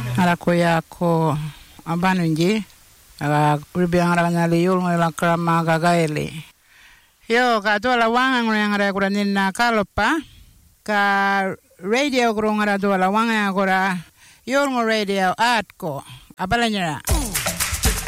Arakuya ko abanunji uribiang rakanyali yul ngila krama gagaili. Yo ka dola wanga ngara kura nina kalopa ka radio kura ngara dola wanga kura yul ngo radio atko abalanyara.